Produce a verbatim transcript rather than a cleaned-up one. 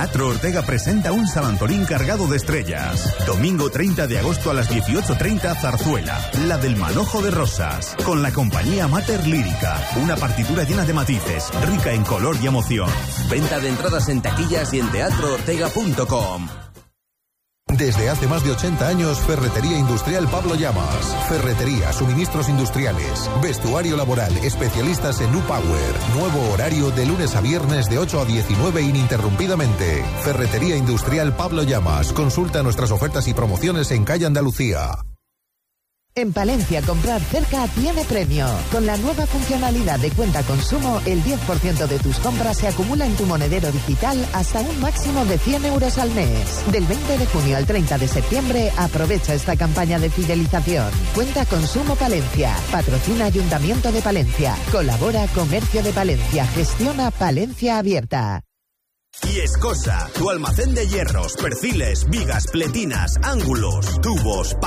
Teatro Ortega presenta un San Antolín cargado de estrellas. Domingo treinta de agosto a las dieciocho treinta, Zarzuela, la del Manojo de Rosas, con la compañía Mater Lírica. Una partitura llena de matices, rica en color y emoción. Venta de entradas en taquillas y en teatro ortega punto com. Desde hace más de ochenta años, Ferretería Industrial Pablo Llamas. Ferretería, suministros industriales, vestuario laboral, especialistas en U-Power. Nuevo horario de lunes a viernes de ocho a diecinueve ininterrumpidamente. Ferretería Industrial Pablo Llamas. Consulta nuestras ofertas y promociones en Calle Andalucía. En Palencia, comprar cerca tiene premio. Con la nueva funcionalidad de cuenta consumo, el diez por ciento de tus compras se acumula en tu monedero digital hasta un máximo de cien euros al mes. Del veinte de junio al treinta de septiembre, aprovecha esta campaña de fidelización. Cuenta Consumo Palencia. Patrocina Ayuntamiento de Palencia. Colabora Comercio de Palencia. Gestiona Palencia Abierta. Y Escosa, tu almacén de hierros, perfiles, vigas, pletinas, ángulos, tubos,